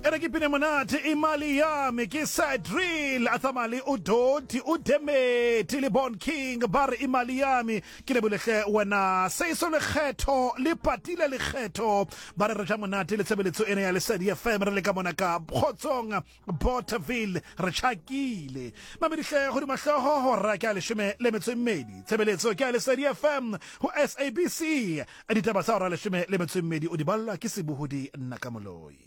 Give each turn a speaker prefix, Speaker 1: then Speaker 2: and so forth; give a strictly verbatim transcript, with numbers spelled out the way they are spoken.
Speaker 1: ere ke pine monate imali yami ke Sadril athamali udoti udemeti le Bon King bar imali yami ke le bolehle wena seiso le kgetho le patile le kgetho ba re ja monate le tsebeletso ene ya Lesedi F M re le ka mona ka Kgotsong Bothaville re tshakile mamedihle go di mahloho ho ra ka leshome le metso e mmedi tsebeletso ke ya Lesedi F M ho S A B C editaba sa ra leshome le metso e mmedi o di balla ke Sebuhudi nna ka moloi.